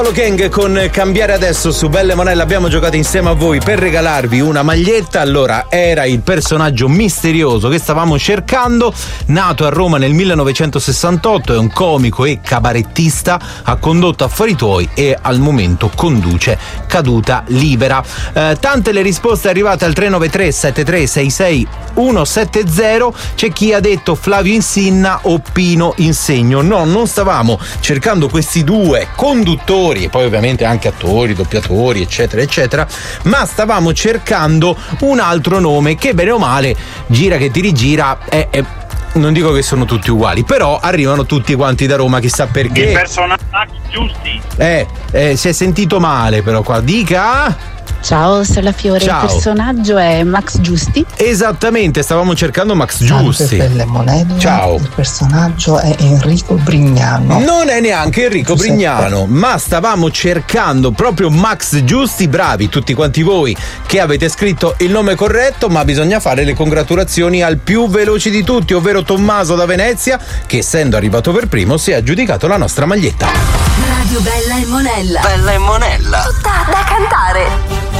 Gang con Cambiare Adesso su Belle Monella. Abbiamo giocato insieme a voi per regalarvi una maglietta. Allora, era il personaggio misterioso che stavamo cercando, nato a Roma nel 1968, è un comico e cabarettista, ha condotto Affari Tuoi e al momento conduce Caduta Libera. Tante le risposte arrivate al 393 7366 170. C'è chi ha detto Flavio Insinna o Pino Insegno. No, non stavamo cercando questi due conduttori e poi ovviamente anche attori, doppiatori, eccetera eccetera, ma stavamo cercando un altro nome che bene o male, gira che ti rigira, non dico che sono tutti uguali, però arrivano tutti quanti da Roma, chissà perché. I personaggi giusti. Si è sentito male però qua, dica. Ciao, sono la Fiore. Ciao. Il personaggio è Max Giusti. Esattamente, stavamo cercando Max Giusti. Belle Monella. Ciao. Il personaggio è Enrico Brignano. Non è neanche Enrico Brignano, ma stavamo cercando proprio Max Giusti. Bravi tutti quanti voi che avete scritto il nome corretto, ma bisogna fare le congratulazioni al più veloce di tutti, ovvero Tommaso da Venezia, che essendo arrivato per primo si è aggiudicato la nostra maglietta. Radio Bella e Monella. Bella e Monella. Tutta da cantare.